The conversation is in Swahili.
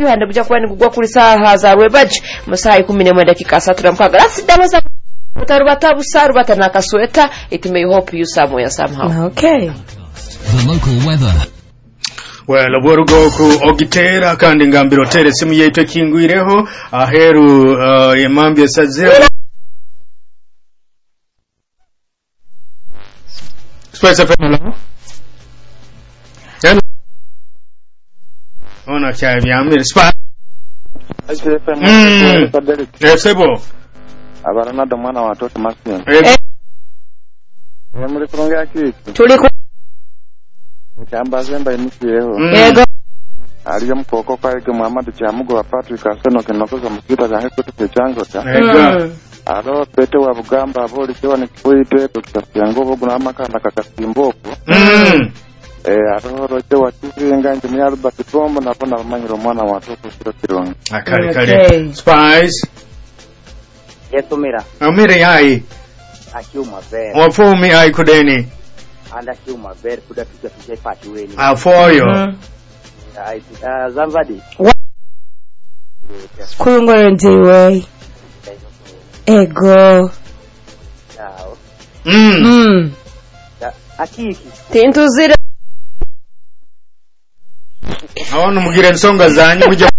bihande buja kuba nigugwa kuri saha za Rwebaje musaha 11 dakika 36 rasidamaza Tarubatabusar batanaka sweta. It may help you somewhere somehow. Okay. The local weather. Well, Borugo ku Ogitera kandi ngambiro tere simu yeitwe kingwireho aheru yemambye sazira. Space FM. Ona cha byamire spa. Sebo. Abarana da mwana watoto maskini. Muri kurongera kiki. Tuli ku Chamba zemba imisiyeho. Yego. Aliyo mukoko kwa ege Muhammad Chamugo wa Patrick Aseno kinokoza msikita za hepo tupe chango ta. Yego. Alo pete wa Bugamba aboli kiwa ni kifuite tukitafutia ngovo kuna amakanda kakasimbopo. Alo rote wa tuvi nganje ni Albert Tombo na pona manyiro mwana watoto siro kirongi. Akari. Spice. Yesu mira. Amire yai. Akiuma ver. Wafumi ai kudeni. Anda kiuma ver kuda tuja pati weni. Afoyo. Zamvadi. Kurungoro ndiwe. Ego. Ciao. Akiki. Tintuzira. Awonu mugire nsonga zanyu mujya